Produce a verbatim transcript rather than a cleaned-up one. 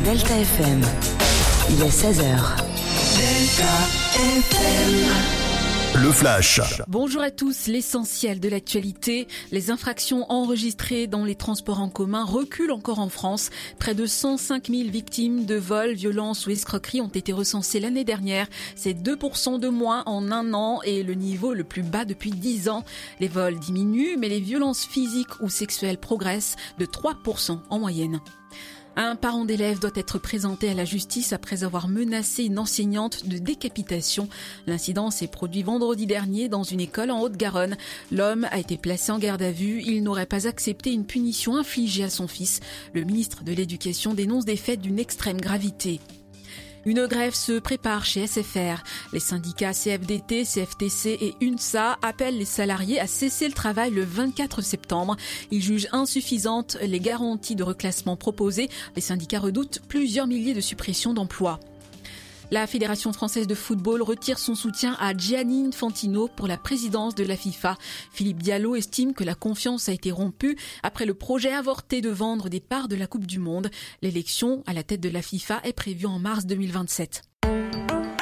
Delta F M. Il est seize heures. Delta F M. Le Flash. Bonjour à tous, l'essentiel de l'actualité. Les infractions enregistrées dans les transports en commun reculent encore en France. Près de cent cinq mille victimes de vols, violences ou escroqueries ont été recensées l'année dernière. C'est deux pour cent de moins en un an et le niveau le plus bas depuis dix ans. Les vols diminuent, mais les violences physiques ou sexuelles progressent de trois pour cent en moyenne. Un parent d'élève doit être présenté à la justice après avoir menacé une enseignante de décapitation. L'incident s'est produit vendredi dernier dans une école en Haute-Garonne. L'homme a été placé en garde à vue. Il n'aurait pas accepté une punition infligée à son fils. Le ministre de l'Éducation dénonce des faits d'une extrême gravité. Une grève se prépare chez S F R. Les syndicats C F D T, C F T C et UNSA appellent les salariés à cesser le travail le vingt-quatre septembre. Ils jugent insuffisantes les garanties de reclassement proposées. Les syndicats redoutent plusieurs milliers de suppressions d'emplois. La Fédération française de football retire son soutien à Gianni Infantino pour la présidence de la FIFA. Philippe Diallo estime que la confiance a été rompue après le projet avorté de vendre des parts de la Coupe du Monde. L'élection à la tête de la FIFA est prévue en mars deux mille vingt-sept.